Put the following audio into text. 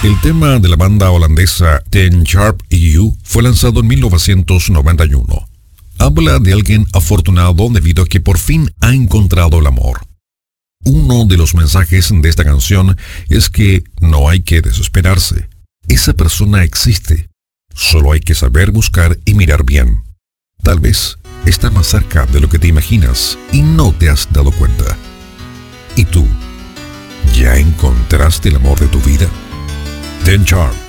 El tema de la banda holandesa Ten Sharp You fue lanzado en 1991. Habla de alguien afortunado debido a que por fin ha encontrado el amor. Uno de los mensajes de esta canción es que no hay que desesperarse. Esa persona existe. Solo hay que saber buscar y mirar bien. Tal vez está más cerca de lo que te imaginas y no te has dado cuenta. ¿Y tú? ¿Ya encontraste el amor de tu vida? Ten Sharp.